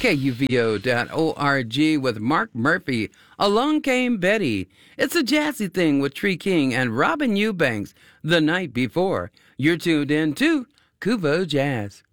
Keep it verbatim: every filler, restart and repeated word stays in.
K U V O dot org with Mark Murphy. Along Came Betty. It's a jazzy thing with Tree King and Robin Eubanks the night before. You're tuned in to Kuvo Jazz.